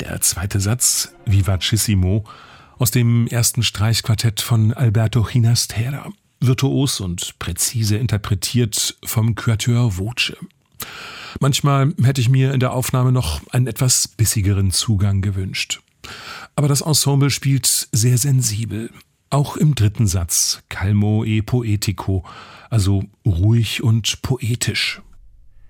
Der zweite Satz, Vivacissimo, aus dem ersten Streichquartett von Alberto Ginastera, virtuos und präzise interpretiert vom Quatuor Voce. Manchmal hätte ich mir in der Aufnahme noch einen etwas bissigeren Zugang gewünscht. Aber das Ensemble spielt sehr sensibel. Auch im dritten Satz, calmo e poetico, also ruhig und poetisch.